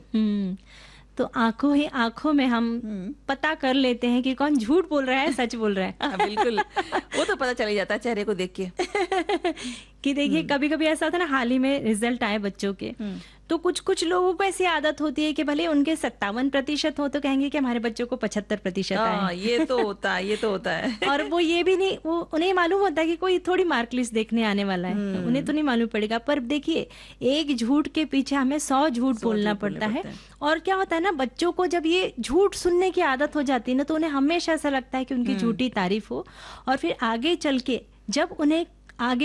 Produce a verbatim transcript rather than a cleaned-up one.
हम्म तो आंखों ही आंखों में हम हम्म। पता कर लेते हैं कि कौन झूठ बोल रहा है, सच बोल रहा है। हाँ, बिल्कुल। वो तो पता चल ही जाता है चेहरे को देख के। कि देखिए हम्म। कभी कभी ऐसा होता है ना, हाल ही में रिजल्ट आए बच्चों के, हम्म। तो कुछ कुछ लोगों को ऐसी आदत होती है कि भले उनके सत्तावन प्रतिशत हो तो कहेंगे कि हमारे बच्चों को पचहत्तर प्रतिशत आए हाँ, ये हैं। तो होता है, ये तो होता है। और वो ये भी नहीं, वो उन्हें मालूम होता है कि कोई थोड़ी मार्क लिस्ट देखने आने वाला है, उन्हें तो हम्म। नहीं मालूम पड़ेगा। पर देखिए, एक झूठ के पीछे हमें सौ झूठ सौ बोलना झूठ बोलने पड़ता है। पड़ते हैं। और क्या होता है ना, बच्चों को जब ये झूठ सुनने की आदत हो जाती है ना, तो उन्हें हमेशा ऐसा लगता है कि उनकी हम्म। झूठी तारीफ हो। और फिर आगे चल के जब उन्हें आगे